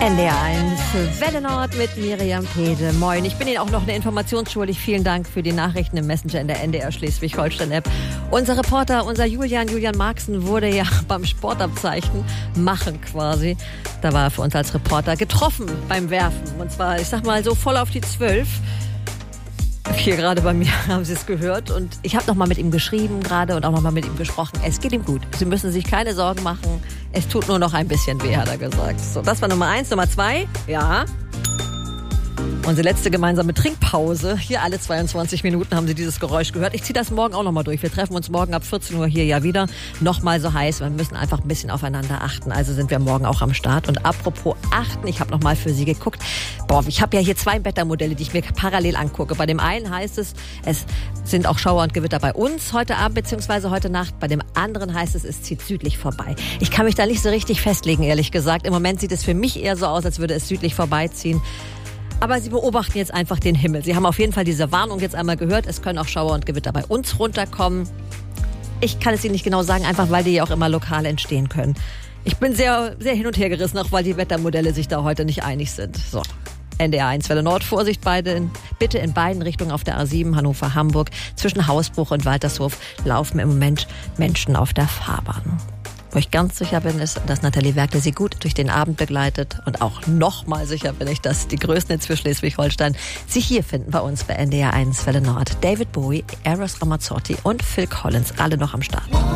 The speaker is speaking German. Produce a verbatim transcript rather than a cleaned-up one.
N D R eins, Welle Nord mit Miriam Pede. Moin, ich bin Ihnen auch noch eine Information schuldig. Vielen Dank für die Nachrichten im Messenger in der N D R Schleswig-Holstein-App. Unser Reporter, unser Julian, Julian Marxen, wurde ja beim Sportabzeichen machen quasi. Da war er für uns als Reporter getroffen beim Werfen. Und zwar, ich sag mal, so voll auf die zwölf. Hier gerade bei mir haben Sie es gehört. Und ich habe nochmal mit ihm geschrieben gerade und auch nochmal mit ihm gesprochen. Es geht ihm gut. Sie müssen sich keine Sorgen machen. Es tut nur noch ein bisschen weh, hat er gesagt. So, das war Nummer eins. Nummer zwei, ja. Unsere letzte gemeinsame Trinkpause. Hier alle zweiundzwanzig Minuten haben Sie dieses Geräusch gehört. Ich ziehe das morgen auch nochmal durch. Wir treffen uns morgen ab vierzehn Uhr hier ja wieder. Nochmal so heiß. Wir müssen einfach ein bisschen aufeinander achten. Also sind wir morgen auch am Start. Und apropos achten, ich habe nochmal für Sie geguckt. Boah, ich habe ja hier zwei Wettermodelle, die ich mir parallel angucke. Bei dem einen heißt es, es sind auch Schauer und Gewitter bei uns heute Abend bzw. heute Nacht. Bei dem anderen heißt es, es zieht südlich vorbei. Ich kann mich da nicht so richtig festlegen, ehrlich gesagt. Im Moment sieht es für mich eher so aus, als würde es südlich vorbeiziehen. Aber Sie beobachten jetzt einfach den Himmel. Sie haben auf jeden Fall diese Warnung jetzt einmal gehört. Es können auch Schauer und Gewitter bei uns runterkommen. Ich kann es Ihnen nicht genau sagen, einfach weil die ja auch immer lokal entstehen können. Ich bin sehr, sehr hin und her gerissen, auch weil die Wettermodelle sich da heute nicht einig sind. So, N D R eins Welle Nord, Vorsicht beide, bitte in beiden Richtungen auf der A sieben Hannover-Hamburg. Zwischen Hausbruch und Waltershof laufen im Moment Menschen auf der Fahrbahn. Wo ich ganz sicher bin, ist, dass Nathalie Werkle sie gut durch den Abend begleitet. Und auch noch mal sicher bin ich, dass die Größten jetzt für Schleswig-Holstein sie hier finden bei uns bei N D R eins Welle Nord. David Bowie, Eros Ramazzotti und Phil Collins, alle noch am Start.